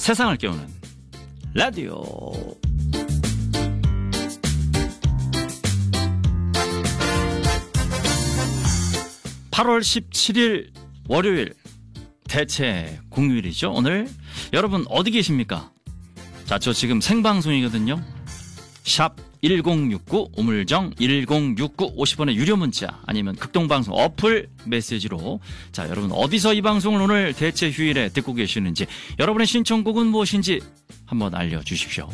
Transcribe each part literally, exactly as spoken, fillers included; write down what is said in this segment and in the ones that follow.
세상을 깨우는 라디오. 팔월 십칠일 월요일, 대체 공휴일이죠. 오늘 여러분 어디 계십니까? 자, 저 지금 생방송이거든요. 샵 일공육구, 우물정 일공육구, 오십 원의 유료 문자 아니면 극동방송 어플 메시지로, 자, 여러분 어디서 이 방송을 오늘 대체 휴일에 듣고 계시는지, 여러분의 신청곡은 무엇인지 한번 알려주십시오.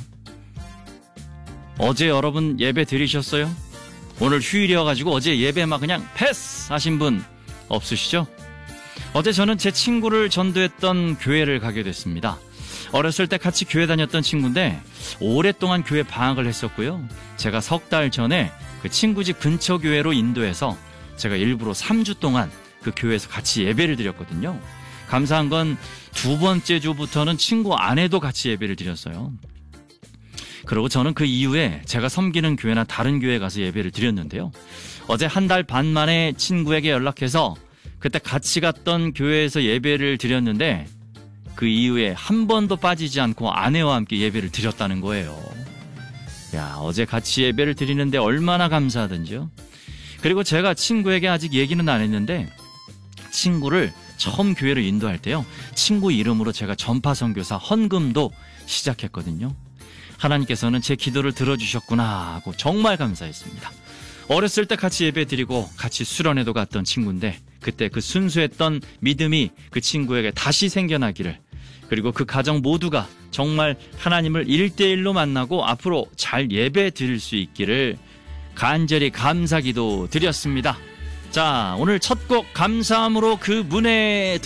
어제 여러분 예배 드리셨어요? 오늘 휴일이어가지고 어제 예배 막 그냥 패스 하신 분 없으시죠? 어제 저는 제 친구를 전도했던 교회를 가게 됐습니다. 어렸을 때 같이 교회 다녔던 친구인데 오랫동안 교회 방학을 했었고요. 제가 석 달 전에 그 친구 집 근처 교회로 인도해서 제가 일부러 삼 주 동안 그 교회에서 같이 예배를 드렸거든요. 감사한 건 두 번째 주부터는 친구 아내도 같이 예배를 드렸어요. 그리고 저는 그 이후에 제가 섬기는 교회나 다른 교회에 가서 예배를 드렸는데요. 어제 한 달 반 만에 친구에게 연락해서 그때 같이 갔던 교회에서 예배를 드렸는데 그 이후에 한 번도 빠지지 않고 아내와 함께 예배를 드렸다는 거예요. 야, 어제 같이 예배를 드리는데 얼마나 감사하던지요. 그리고 제가 친구에게 아직 얘기는 안 했는데 친구를 처음 교회를 인도할 때요, 친구 이름으로 제가 전파 선교사 헌금도 시작했거든요. 하나님께서는 제 기도를 들어주셨구나 하고 정말 감사했습니다. 어렸을 때 같이 예배 드리고 같이 수련회도 갔던 친구인데 그때 그 순수했던 믿음이 그 친구에게 다시 생겨나기를, 그리고 그 가정 모두가 정말 하나님을 일대일로 만나고 앞으로 잘 예배 드릴 수 있기를 간절히 감사기도 드렸습니다. 자, 오늘 첫 곡 감사함으로 그 문에